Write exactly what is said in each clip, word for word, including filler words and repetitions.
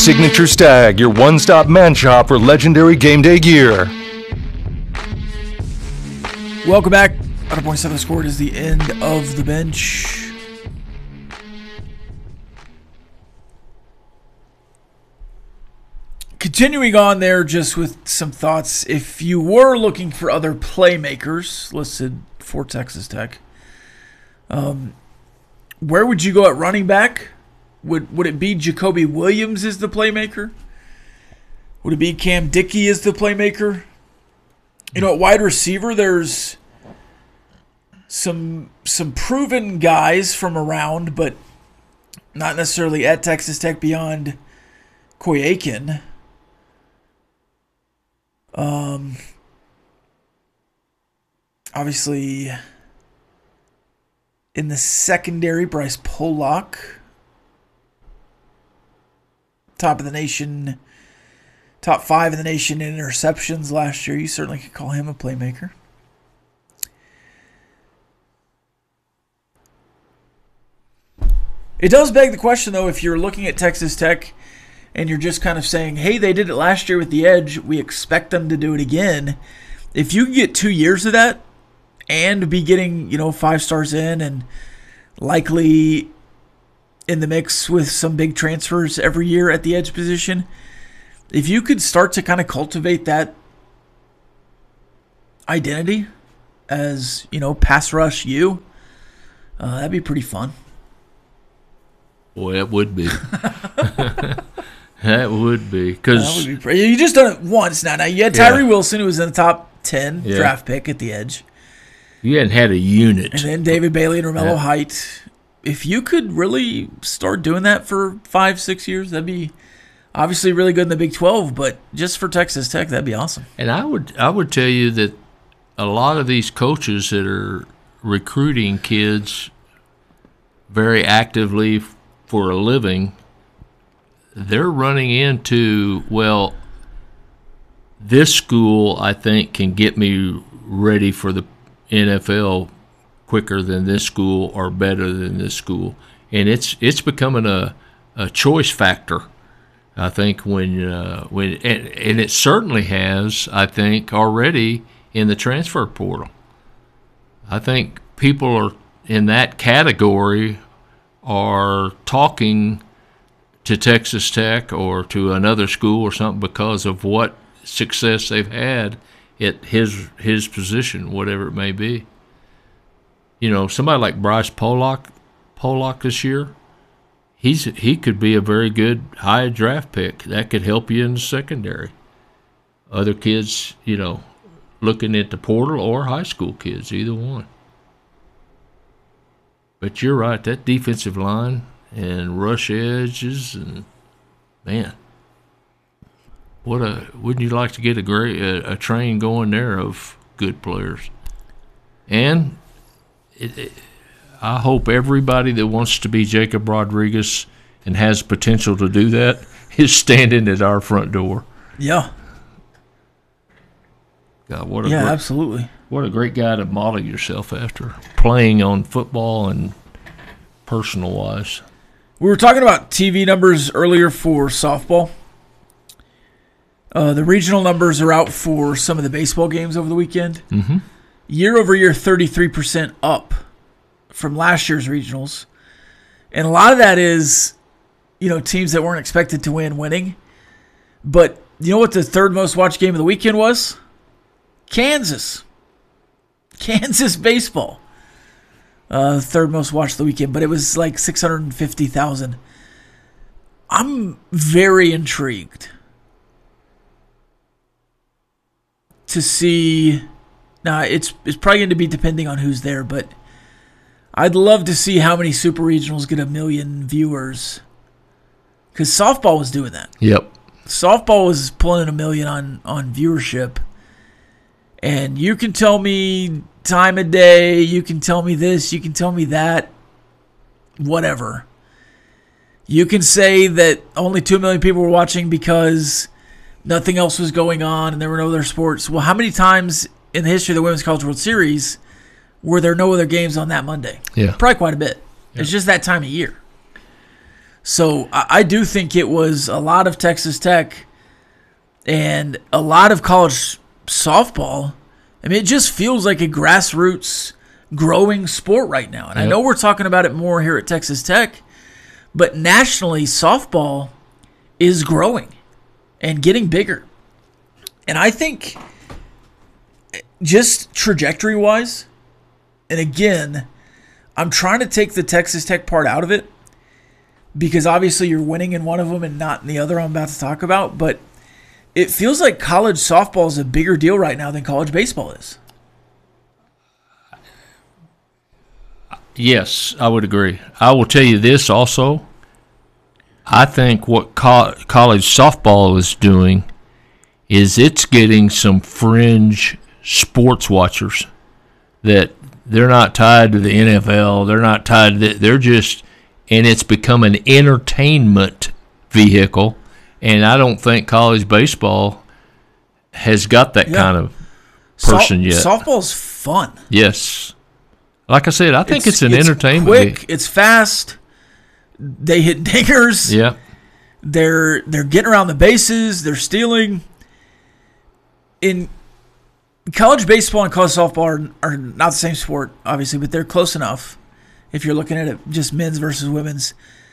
Signature Stag, your one-stop man shop for legendary game day gear. Welcome back. one hundred point seven Score is the end of the bench. Continuing on there, just with some thoughts. If you were looking for other playmakers listed for Texas Tech, um, where would you go at running back? Would would it be Jacoby Williams as the playmaker? Would it be Cam Dickey as the playmaker? You know, at wide receiver, there's some some proven guys from around, but not necessarily at Texas Tech beyond Coy Aiken. Um, obviously, in the secondary, Bryce Pollock, top of the nation, top five in the nation in interceptions last year. You certainly could call him a playmaker. It does beg the question, though, if you're looking at Texas Tech and you're just kind of saying, hey, they did it last year with the edge, we expect them to do it again. If you can get two years of that and be getting, you know, five stars in and likely in the mix with some big transfers every year at the edge position, if you could start to kind of cultivate that identity as, you know, pass rush you, uh, that'd be pretty fun. Boy, it would be. That would be. Cause that would be you just done it once now. Now, you had Tyree yeah. Wilson, who was in the top ten yeah. draft pick at the edge. You hadn't had a unit. And then David Bailey and Romello yeah. Height. If you could really start doing that for five, six years, that'd be obviously really good in the Big twelve, but just for Texas Tech, that'd be awesome. And I would I would tell you that a lot of these coaches that are recruiting kids very actively for a living, they're running into, well, this school, I think, can get me ready for the N F L quicker than this school or better than this school. And it's it's becoming a, a choice factor, I think, when uh, when and, and it certainly has, I think, already in the transfer portal. I think people are in that category are talking to Texas Tech or to another school or something because of what success they've had at his his position, whatever it may be. You know, somebody like Bryce Pollock, Pollock this year, he's he could be a very good high draft pick. That could help you in the secondary. Other kids, you know, looking at the portal or high school kids, either one. But you're right, that defensive line and rush edges, and man, what a wouldn't you like to get a great a, a train going there of good players? And it, it, I hope everybody that wants to be Jacob Rodriguez and has potential to do that is standing at our front door. Yeah. God, what a yeah, great, absolutely. What a great guy to model yourself after, playing on football and personal wise. We were talking about T V numbers earlier for softball. Uh, the regional numbers are out for some of the baseball games over the weekend. Mm-hmm. Year over year, thirty-three percent up from last year's regionals. And a lot of that is, you know, teams that weren't expected to win winning. But you know what the third most watched game of the weekend was? Kansas. Kansas baseball. Uh, third most watched of the weekend, but it was like six hundred fifty thousand. I'm very intrigued to see. Now, it's it's probably going to be depending on who's there, but I'd love to see how many super regionals get a million viewers. Because softball was doing that. Yep. Softball was pulling in a million on, on viewership. And you can tell me time of day, you can tell me this, you can tell me that, whatever. You can say that only two million people were watching because nothing else was going on and there were no other sports. Well, how many times in the history of the Women's College World Series were there no other games on that Monday? Yeah. Probably quite a bit. Yeah. It's just that time of year. So I, I do think it was a lot of Texas Tech and a lot of college softball. I mean, it just feels like a grassroots growing sport right now. And yep. I know we're talking about it more here at Texas Tech, but nationally, softball is growing and getting bigger. And I think just trajectory-wise, and again, I'm trying to take the Texas Tech part out of it because obviously you're winning in one of them and not in the other I'm about to talk about, but it feels like college softball is a bigger deal right now than college baseball is. Yes, I would agree. I will tell you this also. I think what co- college softball is doing is it's getting some fringe sports watchers that they're not tied to the N F L. They're not tied to the, they're just, and it's become an entertainment vehicle. And I don't think college baseball has got that yeah. kind of person so- yet. Softball's fun. Yes. Like I said, I think it's, it's an it's entertainment. Quick, it's fast. They hit dingers. Yeah. They're they're getting around the bases. They're stealing. In college baseball and college softball are, are not the same sport, obviously, but they're close enough. If you're looking at it just men's versus women's,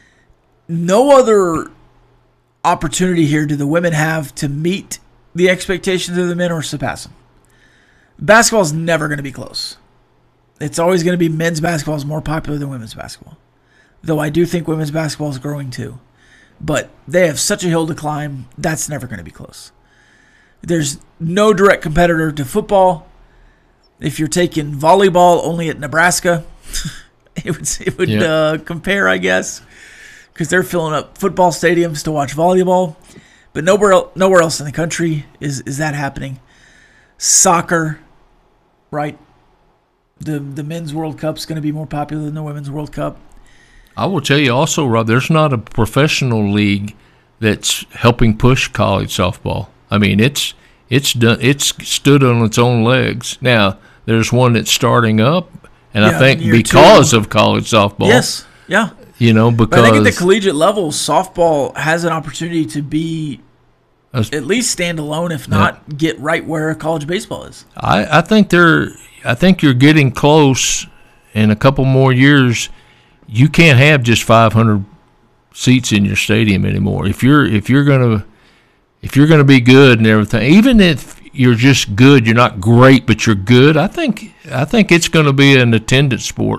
no other opportunity here do the women have to meet the expectations of the men or surpass them. Basketball is never going to be close. It's always going to be men's basketball is more popular than women's basketball. Though I do think women's basketball is growing too. But they have such a hill to climb, that's never going to be close. There's no direct competitor to football. If you're taking volleyball only at Nebraska, it would, it would yeah. uh, compare, I guess, because they're filling up football stadiums to watch volleyball. But nowhere else, nowhere else in the country is, is that happening. Soccer, right? The the men's World Cup's going to be more popular than the women's World Cup. I will tell you also, Rob, there's not a professional league that's helping push college softball. I mean, it's it's done. It's stood on its own legs. Now, there's one that's starting up, and yeah, I think because two. of college softball. Yes, yeah. You know, because but I think at the collegiate level, softball has an opportunity to be at least stand alone, if not yeah. get right where college baseball is. I, I think they're. I think you're getting close. In a couple more years, you can't have just five hundred seats in your stadium anymore. If you're if you're gonna if you're gonna be good and everything, even if you're just good, you're not great, but you're good. I think I think it's going to be an attendance sport.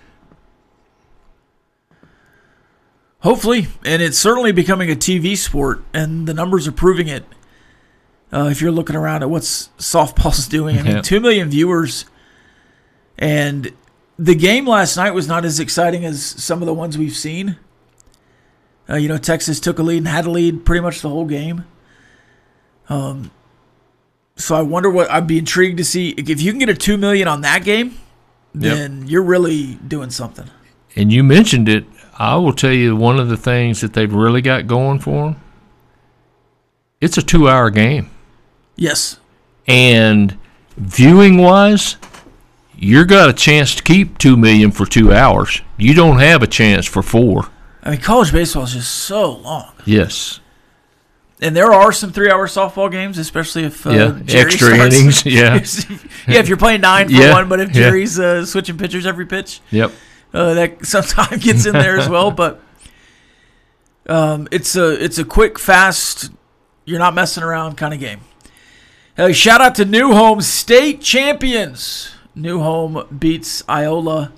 Hopefully, and it's certainly becoming a T V sport, and the numbers are proving it. Uh, if you're looking around at what softball's doing, I mean, yeah. two million viewers, and the game last night was not as exciting as some of the ones we've seen. Uh, you know, Texas took a lead and had a lead pretty much the whole game. Um, so I wonder what I'd be intrigued to see if you can get a two million on that game. Then yep. you're really doing something. And you mentioned it. I will tell you one of the things that they've really got going for them. It's a two-hour game. Yes. And viewing-wise, you've got a chance to keep two million dollars for two hours. You don't have a chance for four. I mean, college baseball is just so long. Yes. And there are some three-hour softball games, especially if uh, yeah, Jerry extra starts. innings. Yeah. yeah, if you're playing nine for yeah. one, but if yeah. Jerry's uh, switching pitchers every pitch. Yep. Uh, that sometimes gets in there as well. But um, it's a it's a quick, fast, you're not messing around kind of game. Uh, shout out to New Home, state champions. New Home beats Iola.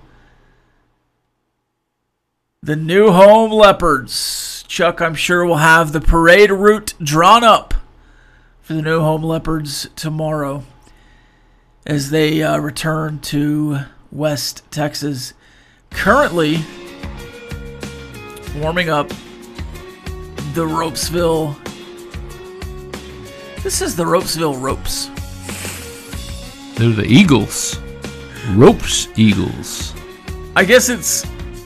The New Home Leopards. Chuck, I'm sure, will have the parade route drawn up for the New Home Leopards tomorrow as they uh, return to West Texas. Currently warming up the Ropesville. This is the Ropesville Ropes. They're the Eagles. Ropes Eagles. I guess it's...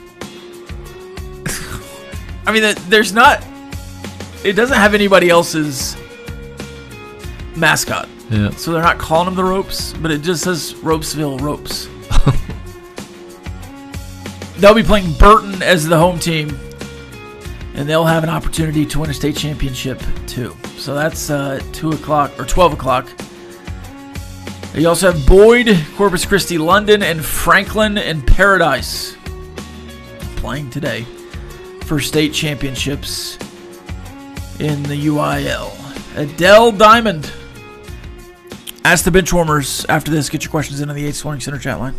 I mean, there's not... It doesn't have anybody else's mascot. Yeah. So they're not calling them the Ropes, but it just says Ropesville Ropes. They'll be playing Burton as the home team. and they'll have an opportunity to win a state championship too. So that's uh, two o'clock or twelve o'clock. You also have Boyd, Corpus Christi, London, and Franklin and Paradise playing today for state championships in the U I L. Adele Diamond. Ask the Benchwarmers after this. Get your questions into the Yates Learning Center chat line.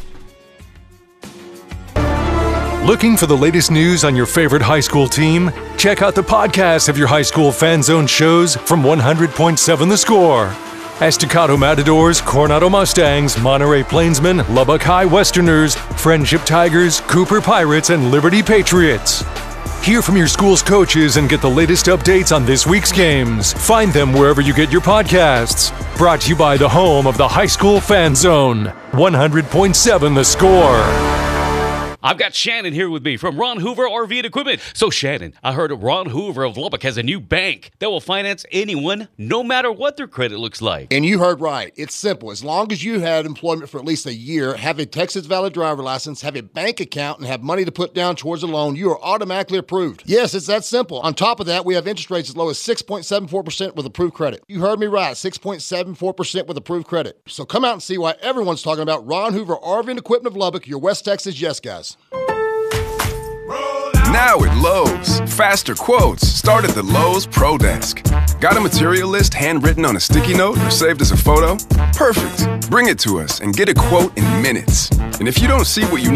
Looking for the latest news on your favorite high school team? Check out the podcast of your high school fan zone shows from one hundred point seven The Score. Estacado Matadors, Coronado Mustangs, Monterey Plainsmen, Lubbock High Westerners, Friendship Tigers, Cooper Pirates, and Liberty Patriots. Hear from your school's coaches and get the latest updates on this week's games. Find them wherever you get your podcasts. Brought to you by the home of the High School Fan Zone, one hundred point seven The Score. I've got Shannon here with me from Ron Hoover R V and Equipment. So, Shannon, I heard Ron Hoover of Lubbock has a new bank that will finance anyone, no matter what their credit looks like. And you heard right. It's simple. As long as you had employment for at least a year, have a Texas valid driver license, have a bank account, and have money to put down towards a loan, you are automatically approved. Yes, it's that simple. On top of that, we have interest rates as low as six point seven four percent with approved credit. You heard me right, six point seven four percent with approved credit. So come out and see why everyone's talking about Ron Hoover R V and Equipment of Lubbock, your West Texas yes guys. Now at Lowe's, faster quotes start at the Lowe's Pro Desk. Got a material list handwritten on a sticky note or saved as a photo? Perfect. Bring it to us and get a quote in minutes. And if you don't see what you